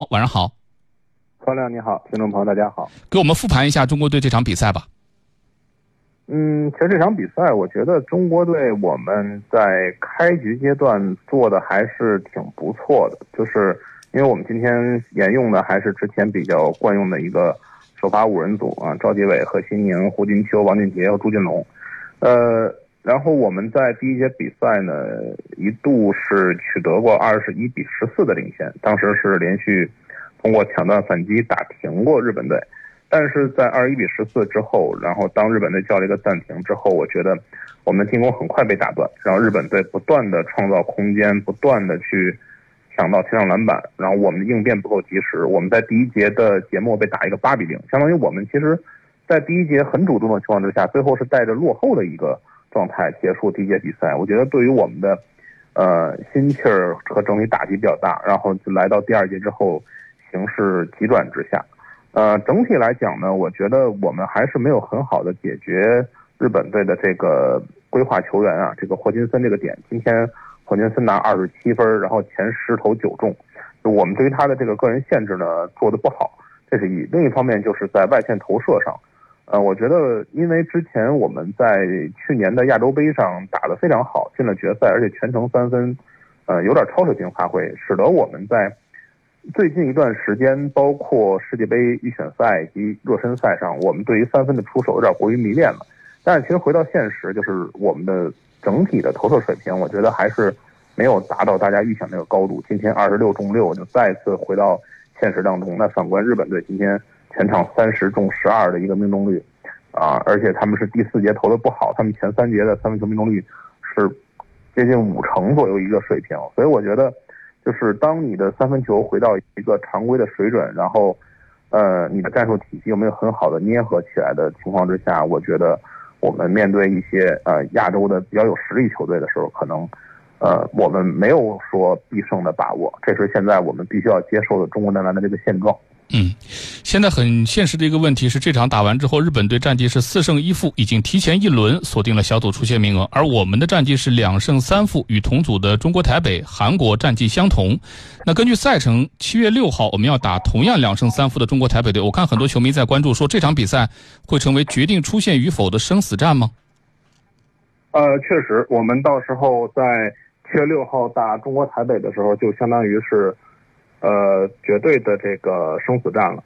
晚上好。 川亮你好，听众朋友大家好。 给我们复盘一下中国队这场比赛吧。 其实这场比赛我觉得中国队我们在开局阶段做的还是挺不错的，就是因为我们今天沿用的还是之前比较惯用的一个首发5人组啊，赵继伟、何新宁、胡金秋、王俊杰和朱俊龙。然后我们在第一节比赛呢，一度是取得过21-14的领先，当时是连续通过抢断反击打停过日本队。但是在21-14之后，然后当日本队叫了一个暂停之后，我觉得我们的进攻很快被打断，然后日本队不断的创造空间，不断的去抢到前场篮板，然后我们的应变不够及时，我们在第一节的节末被打一个8-0，相当于我们其实在第一节很主动的情况之下，最后是带着落后的一个状态结束第一节比赛。我觉得对于我们的心气儿和整体打击比较大，然后就来到第二节之后形势急转直下。整体来讲呢，我觉得我们还是没有很好的解决日本队的这个规划球员啊，这个霍金森这个点。今天霍金森拿27分，然后前10投9中，就我们对于他的这个个人限制呢做得不好，这是一。另一方面就是在外线投射上，我觉得因为之前我们在去年的亚洲杯上打得非常好，进了决赛，而且全程3分，有点超水平发挥，使得我们在最近一段时间，包括世界杯预选赛以及热身赛上，我们对于3分的出手有点过于迷恋了。但是其实回到现实，就是我们的整体的投射水平，我觉得还是没有达到大家预想那个高度。今天26中6，就再次回到现实当中。那反观日本队今天全场30中12的一个命中率啊，而且他们是第4节投的不好，他们前3节的三分球命中率是接近50%左右一个水平。所以我觉得就是当你的3分球回到一个常规的水准，然后你的战术体系有没有很好的捏合起来的情况之下，我觉得我们面对一些亚洲的比较有实力球队的时候，可能我们没有说必胜的把握，这是现在我们必须要接受的中国男篮的这个现状。 现在很现实的一个问题是，这场打完之后，日本队战绩是4胜1负，已经提前1轮锁定了小组出线名额，而我们的战绩是2胜3负，与同组的中国台北、韩国战绩相同。那根据赛程，7月6号我们要打同样2胜3负的中国台北队。我看很多球迷在关注说，这场比赛会成为决定出线与否的生死战吗？ 确实，我们到时候在7月6号打中国台北的时候，就相当于是绝对的这个生死战了。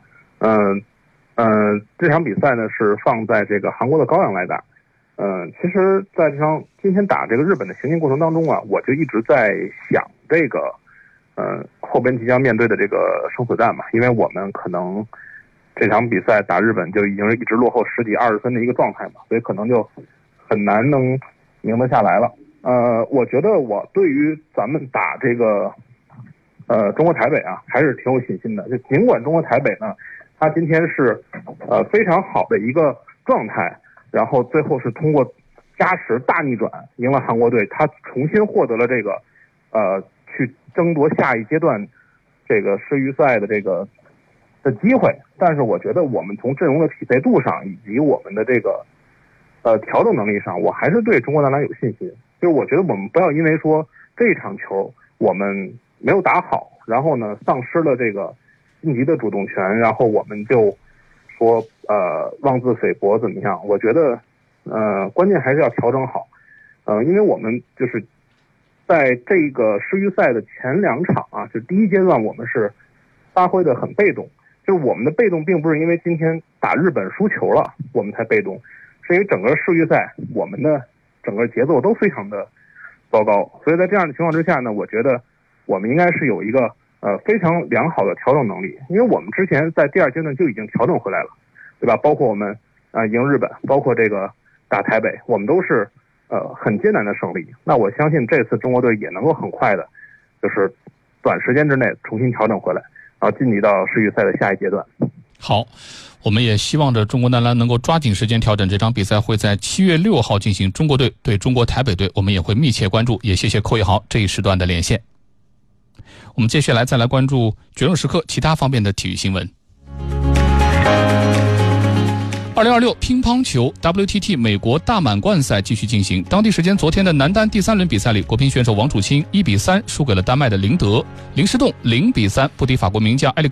这场比赛呢是放在这个韩国的高阳来打。其实在今天打这个日本的行进过程当中啊，我就一直在想这个后边即将面对的这个生死战嘛，因为我们可能这场比赛打日本就已经是一直落后10几20分的一个状态嘛，所以可能就很难能赢得下来了。我觉得我对于咱们打这个中国台北啊，还是挺有信心的。就尽管中国台北呢，他今天是非常好的一个状态，然后最后是通过加时大逆转赢了韩国队，他重新获得了这个去争夺下一阶段这个世预赛的这个的机会。但是我觉得我们从阵容的匹配度上以及我们的这个调整能力上，我还是对中国男篮有信心。就是我觉得我们不要因为说这一场球我们没有打好，然后呢丧失了这个晋级的主动权，然后我们就说妄自菲薄怎么样。我觉得关键还是要调整好。因为我们就是在这个世预赛的前2场啊，就第一阶段我们是发挥的很被动，就是我们的被动并不是因为今天打日本输球了我们才被动，是因为整个世预赛我们的整个节奏都非常的糟糕。所以在这样的情况之下呢，我觉得我们应该是有一个非常良好的调整能力，因为我们之前在第2阶段就已经调整回来了，对吧？包括我们赢日本，包括这个打台北，我们都是很艰难的胜利。那我相信这次中国队也能够很快的，就是短时间之内重新调整回来，然后晋级到世预赛的下一阶段。 好，我们也希望着中国男篮能够抓紧时间调整。这场比赛会在7月6号进行，中国队对中国台北队，我们也会密切关注。也谢谢寇一豪这一时段的连线。我们接下来再来关注决胜时刻其他方面的体育新闻。2026乒乓球 WTT 美国大满贯赛继续进行。当地时间昨天的男单第3轮比赛里，国乒选手王楚钦1-3输给了丹麦的林德，林诗栋0-3不敌法国名将埃里